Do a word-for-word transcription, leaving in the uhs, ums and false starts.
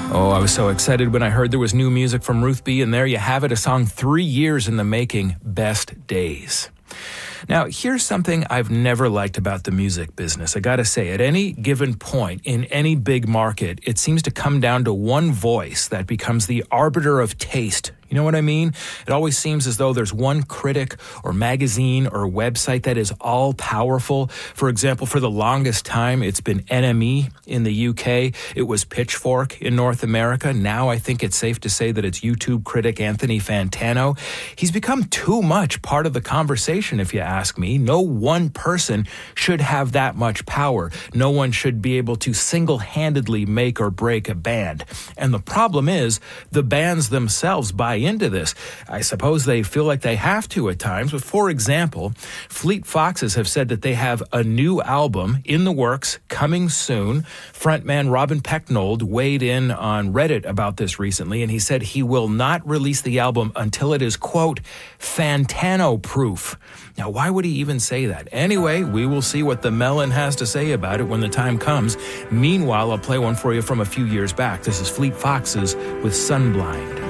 Oh, I was so excited when I heard there was new music from Ruth B. And there you have it, a song three years in the making, Best Days. Now, here's something I've never liked about the music business. I gotta say, at any given point in any big market, it seems to come down to one voice that becomes the arbiter of taste. You know what I mean? It always seems as though there's one critic or magazine or website that is all powerful. For example, for the longest time, it's been N M E in the U K. It was Pitchfork in North America. Now I think it's safe to say that it's YouTube critic Anthony Fantano. He's become too much part of the conversation, if you ask me. No one person should have that much power. No one should be able to single-handedly make or break a band. And the problem is, the bands themselves buy into this. I suppose they feel like they have to at times, but for example, Fleet Foxes have said that they have a new album in the works coming soon. Frontman Robin Pecknold weighed in on Reddit about this recently, and he said he will not release the album until it is, quote, Fantano-proof. Now, why would he even say that? Anyway, we will see what the Melon has to say about it when the time comes. Meanwhile, I'll play one for you from a few years back. This is Fleet Foxes with Sunblind.